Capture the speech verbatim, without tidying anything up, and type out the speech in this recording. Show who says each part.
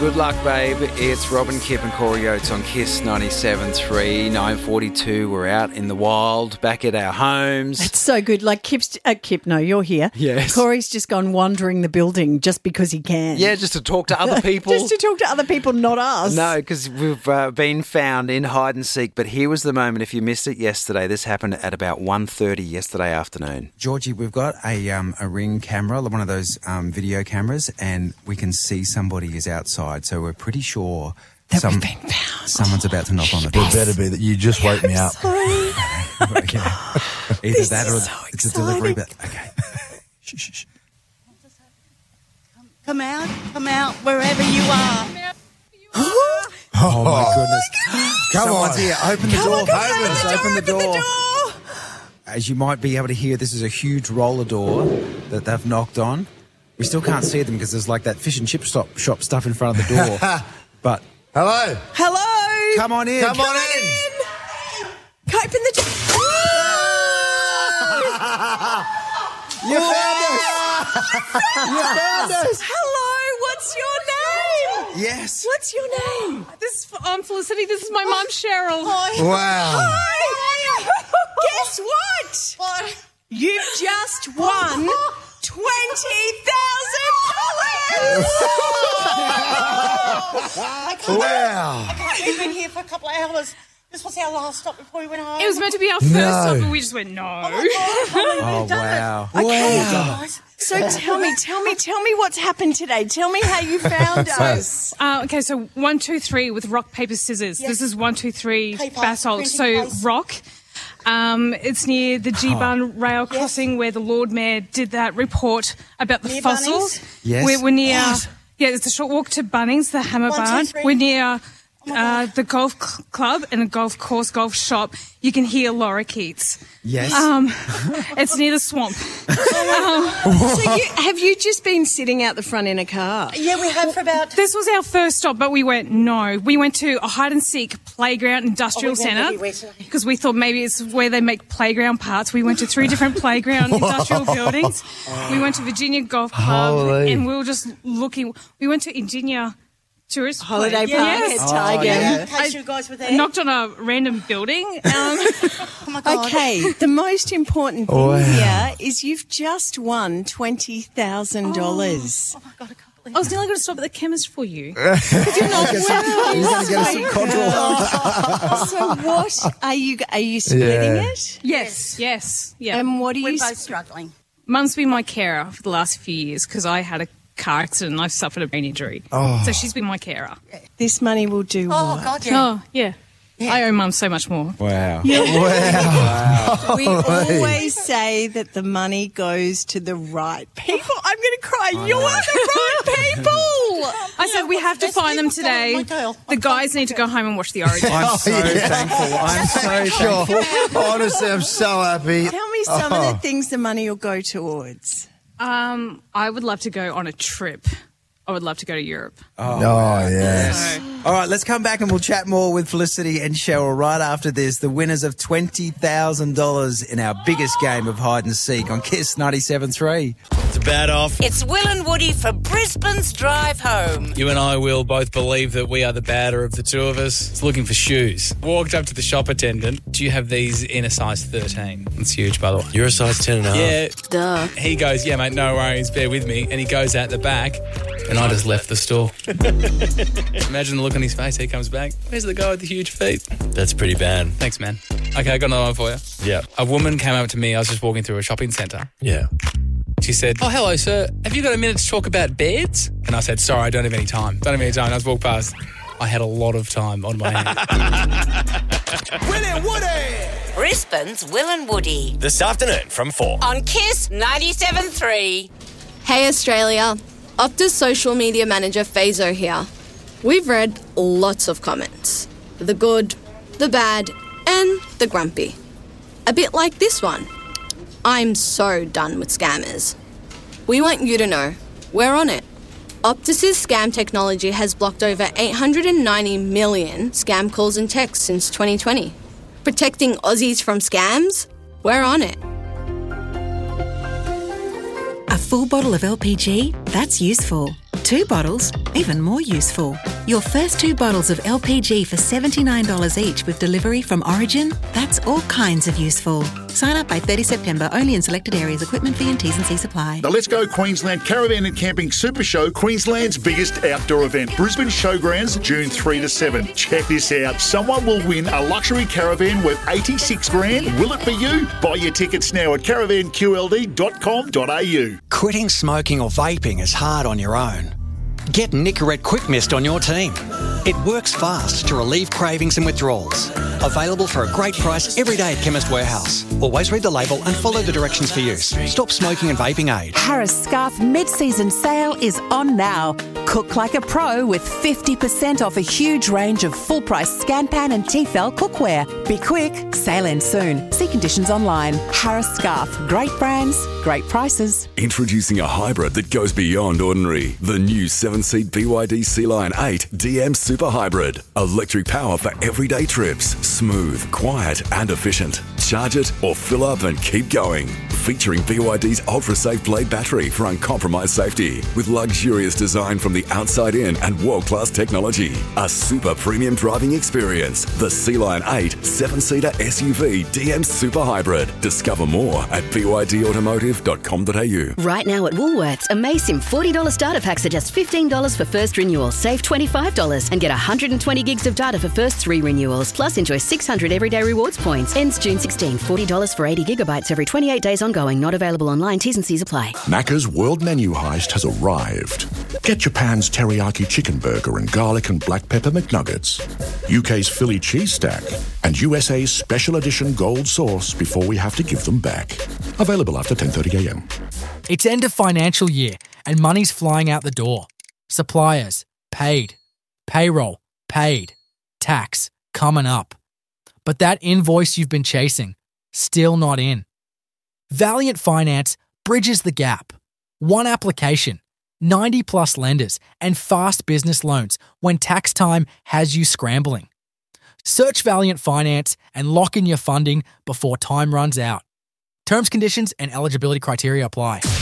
Speaker 1: Good luck, babe. It's Robin, Kip and Corey Oates on Kiss ninety-seven point three, nine forty-two. We're out in the wild, back at our homes.
Speaker 2: It's so good. Like Kip's, uh, Kip, no, you're here.
Speaker 1: Yes.
Speaker 2: Corey's just gone wandering the building just because he can.
Speaker 1: Yeah, just to talk to other people.
Speaker 2: Just to talk to other people, not us.
Speaker 1: No, because we've uh, been found in hide and seek. But here was the moment. If you missed it yesterday, this happened at about one thirty yesterday afternoon.
Speaker 3: Georgie, we've got a um, a Ring camera, one of those um, video cameras, and we can see somebody is outside. So we're pretty sure
Speaker 2: that
Speaker 3: some,
Speaker 2: we've been found.
Speaker 3: someone's about to knock on the door.
Speaker 4: It better be that you just wake me up.
Speaker 2: Sorry.
Speaker 3: Okay. Either
Speaker 2: This
Speaker 3: that or
Speaker 2: is so
Speaker 3: it's a delivery. But
Speaker 2: exciting.
Speaker 3: okay. Shh, shh, shh.
Speaker 5: Come out, come out, wherever you are.
Speaker 3: Oh my goodness!
Speaker 4: Come
Speaker 3: Someone's
Speaker 4: on.
Speaker 3: here. Open the
Speaker 2: Come
Speaker 3: door.
Speaker 2: on, come on,
Speaker 3: Open,
Speaker 2: open the door,
Speaker 3: open the
Speaker 2: open the
Speaker 3: door.
Speaker 2: door.
Speaker 3: As you might be able to hear, this is a huge roller door that they've knocked on. We still can't see them because there's like that fish and chip stop, shop stuff in front of the door. But
Speaker 4: Hello.
Speaker 2: Hello.
Speaker 3: come on in.
Speaker 4: Come on in.
Speaker 2: Open the door.
Speaker 3: You found us. You found us.
Speaker 2: Hello. What's your name?
Speaker 3: Yes.
Speaker 2: What's your name?
Speaker 6: This is I'm Felicity. This is my mum, Cheryl.
Speaker 4: Wow.
Speaker 2: Hi. Guess what?
Speaker 5: What?
Speaker 2: You've just won twenty thousand dollars.
Speaker 4: Wow.
Speaker 5: We've been here for a couple of hours. This was our last stop before we went home.
Speaker 6: It was meant to be our first
Speaker 4: No.
Speaker 6: stop, but we just went no.
Speaker 3: Oh wow.
Speaker 4: Wow.
Speaker 2: So tell me, tell me, tell me what's happened today. Tell me how you found us.
Speaker 6: Uh, okay, so one, two, three with rock, paper, scissors.
Speaker 5: Yes.
Speaker 6: This is one, two, three
Speaker 5: Paper,
Speaker 6: basalt.
Speaker 5: printing
Speaker 6: So
Speaker 5: place.
Speaker 6: rock. Um, it's near the G-Bun rail crossing where the Lord Mayor did that report about the
Speaker 5: Near
Speaker 6: fossils.
Speaker 5: Bunnings?
Speaker 3: Yes.
Speaker 6: We're, we're near.
Speaker 3: What?
Speaker 6: Yeah, it's a short walk to Bunnings, the Hammer
Speaker 5: One, two,
Speaker 6: Barn.
Speaker 5: three.
Speaker 6: We're near
Speaker 5: my
Speaker 6: uh,
Speaker 5: God.
Speaker 6: the golf cl- club and a golf course, golf shop. You can hear Laura Keats.
Speaker 3: Yes.
Speaker 6: Um, it's near the swamp.
Speaker 2: So you, have you just been sitting out the front in a car?
Speaker 5: Yeah, we have for about...
Speaker 6: This was our first stop, but we went no. We went to a hide and seek playground industrial
Speaker 5: Oh, we went
Speaker 6: centre
Speaker 5: everywhere today.
Speaker 6: because we thought maybe it's where they make playground parts. We went to three different playground industrial buildings. We went to Virginia Golf Club,
Speaker 4: Holy.
Speaker 6: and we were just looking. We went to Ingenia Tourist
Speaker 2: Holiday
Speaker 6: Place.
Speaker 2: Park
Speaker 6: Yes.
Speaker 2: at Tiger.
Speaker 5: Yeah, in case you guys were there.
Speaker 6: Knocked on a random building. Um,
Speaker 5: Oh, my God.
Speaker 2: Okay, the most important thing
Speaker 4: Wow.
Speaker 2: here is you've just won twenty thousand dollars.
Speaker 5: Oh, my God, I can't believe
Speaker 6: I was nearly going to stop at the chemist for you.
Speaker 3: You're going to get us some control.
Speaker 2: So what are you? Are you splitting
Speaker 4: Yeah.
Speaker 2: it?
Speaker 6: Yes, yes, yeah.
Speaker 2: And what are
Speaker 5: We're
Speaker 2: you?
Speaker 5: both struggling.
Speaker 6: Mum's been my carer for the last few years because I had a car accident and I suffered a brain injury.
Speaker 4: Oh.
Speaker 6: So she's been my carer.
Speaker 2: This money will do
Speaker 5: Oh,
Speaker 2: what?
Speaker 5: God, yeah.
Speaker 6: Oh, yeah. I owe Mum so much more.
Speaker 3: Wow.
Speaker 4: Wow.
Speaker 2: We always say that the money goes to the right people. I'm going to cry. You're the right people.
Speaker 6: I said we have to
Speaker 5: Best
Speaker 6: find them
Speaker 5: people,
Speaker 6: today.
Speaker 5: my girl.
Speaker 6: The guys need to go home and watch the Origin.
Speaker 3: I'm so
Speaker 4: yeah.
Speaker 3: thankful. I'm so thankful.
Speaker 4: Sure. Honestly, I'm so happy.
Speaker 2: Tell me some of the things the money will go towards.
Speaker 6: Um, I would love to go on a trip. I would love to go to Europe.
Speaker 4: Oh, yes.
Speaker 3: All right, let's come back and we'll chat more with Felicity and Cheryl right after this. The winners of twenty thousand dollars in our biggest game of hide and seek on Kiss ninety-seven point three.
Speaker 7: It's a bad off.
Speaker 8: It's Will and Woody for Brisbane's Drive Home.
Speaker 7: You and I will both believe that we are the badder of the two of us. It's looking for shoes. Walked up to the shop attendant. Do you have these in a size thirteen? It's huge, by the way.
Speaker 4: You're a size ten and a half.
Speaker 7: Yeah.
Speaker 2: Duh.
Speaker 7: He goes, yeah, mate, no worries, bear with me. And he goes out the back, and I just left the store. Imagine the look on his face. He comes back. Where's the guy with the huge feet?
Speaker 4: That's pretty bad.
Speaker 7: Thanks, man. Okay, I got another one for you.
Speaker 4: Yeah.
Speaker 7: A woman came up to me. I was just walking through a shopping centre.
Speaker 4: Yeah.
Speaker 7: She said, oh, hello, sir. Have you got a minute to talk about beds? And I said, sorry, I don't have any time. Don't have any time. I just walked past. I had a lot of time on my hands.
Speaker 8: Will and Woody. Brisbane's Will and Woody.
Speaker 9: This afternoon from four.
Speaker 8: On Kiss ninety-seven point three.
Speaker 10: Hey Australia, Optus social media manager Fazo here. We've read lots of comments. The good, the bad, and the grumpy. A bit like this one. I'm so done with scammers. We want you to know, we're on it. Optus's scam technology has blocked over eight hundred ninety million scam calls and texts since twenty twenty. Protecting Aussies from scams? We're on it.
Speaker 11: A full bottle of L P G? That's useful.
Speaker 9: Two bottles, even more useful. Your first two bottles of L P G for seventy-nine dollars each with delivery from Origin? That's all kinds of useful. Sign up by thirtieth of September, only in selected areas. Equipment fee and T's and C's apply.
Speaker 11: The Let's Go Queensland Caravan and Camping Super Show, Queensland's biggest outdoor event. Brisbane Showgrounds, June third to seventh. Check this out. Someone will win a luxury caravan worth eighty-six grand. Will it be you? Buy your tickets now at caravan q l d dot com dot a u.
Speaker 12: Quitting smoking or vaping is hard on your own. Get Nicorette Quick Mist on your team. It works fast to relieve cravings and withdrawals. Available for a great price every day at Chemist Warehouse. Always read the label and follow the directions for use. Stop smoking and vaping aid.
Speaker 13: Harris Scarf mid-season sale is on now. Cook like a pro with fifty percent off a huge range of full-price Scanpan and Tefal cookware. Be quick, sale ends soon. See conditions online. Harris Scarf, great brands, great prices.
Speaker 14: Introducing a hybrid that goes beyond ordinary. The new seven-seat B Y D Sea Lion eight D M Super Hybrid. Electric power for everyday trips. Smooth, quiet and efficient. Charge it or fill up and keep going. Featuring B Y D's ultra-safe blade battery for uncompromised safety. With luxurious design from the outside in and world-class technology. A super premium driving experience. The Sea Lion eight seven-seater S U V D M Super Hybrid. Discover more at b y d automotive dot com dot a u.
Speaker 15: Right now at Woolworths, a Maysim forty dollars starter packs are just fifteen dollars for first renewal. Save twenty-five dollars and get one hundred twenty gigs of data for first three renewals. Plus enjoy six hundred everyday rewards points. Ends June sixteenth. forty dollars for eighty gigabytes every twenty-eight days ongoing. Not available online. T's and C's apply.
Speaker 16: Macca's World Menu Heist has arrived. Get Japan's teriyaki chicken burger and garlic and black pepper McNuggets, U K's Philly cheese stack, and U S A's special edition gold sauce before we have to give them back. Available after ten thirty a m.
Speaker 17: It's end of financial year and money's flying out the door. Suppliers, paid. Payroll, paid. Tax, coming up. But that invoice you've been chasing, still not in. Valiant Finance bridges the gap. One application, ninety plus lenders, and fast business loans when tax time has you scrambling. Search Valiant Finance and lock in your funding before time runs out. Terms, conditions, and eligibility criteria apply.